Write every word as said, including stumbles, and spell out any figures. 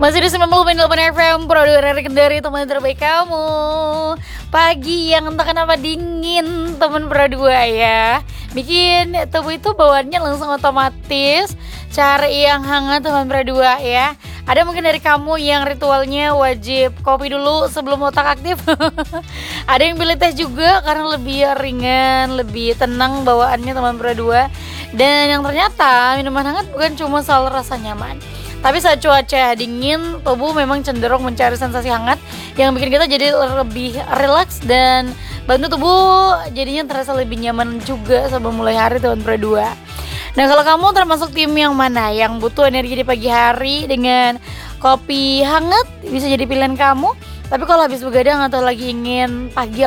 Masih di sembilan puluh delapan F M, Produk Kendari, teman terbaik kamu. Pagi yang entah kenapa dingin, teman Produa ya. Bikin tubuh itu bawaannya langsung otomatis cari yang hangat, teman Produa ya. Ada mungkin dari kamu yang ritualnya wajib kopi dulu sebelum otak aktif. Ada yang pilih teh juga karena lebih ringan, lebih tenang bawaannya, teman Produa. Dan yang ternyata minuman hangat bukan cuma soal rasa nyaman, tapi saat cuaca dingin, tubuh memang cenderung mencari sensasi hangat yang bikin kita jadi lebih rileks dan bantu tubuh jadinya terasa lebih nyaman juga sebelum mulai hari, teman Produa. Nah, kalau kamu termasuk tim yang mana yang butuh energi di pagi hari dengan kopi hangat, bisa jadi pilihan kamu. Tapi kalau habis begadang atau lagi ingin pagi